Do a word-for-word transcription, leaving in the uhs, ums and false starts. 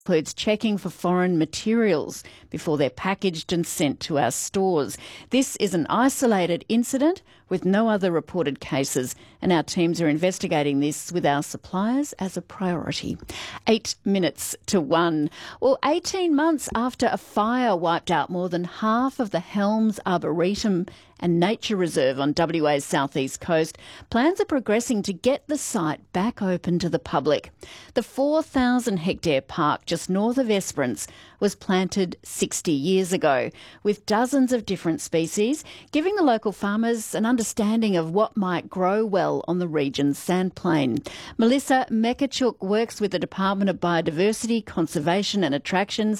includes checking for foreign materials before they're packaged and sent to our stores. This is an isolated incident with no other reported cases, and our teams are investigating this with our suppliers as a priority. Eight minutes to one. Well, eighteen months after a fire wiped out more than half of the Helms Arboretum and Nature Reserve on W A's southeast coast, plans are progressing to get the site back open to the public. The four thousand hectare park just north of Esperance was planted sixty years ago, with dozens of different species, giving the local farmers an understanding of what might grow well on the region's sandplain. Melissa Mekachuk works with the Department of Biodiversity, Conservation and Attractions